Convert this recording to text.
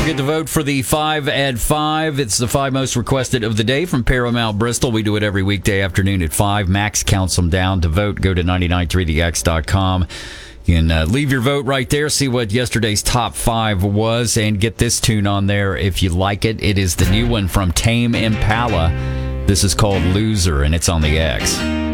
forget to vote for the 5 at 5. It's the 5 most requested of the day from Paramount Bristol. We do it every weekday afternoon at 5. Max counts them down. To vote, go to 993thex.com. You can leave your vote right there, see what yesterday's top 5 was, and get this tune on there if you like it. It is the new one from Tame Impala. This is called Loser, and it's on the X.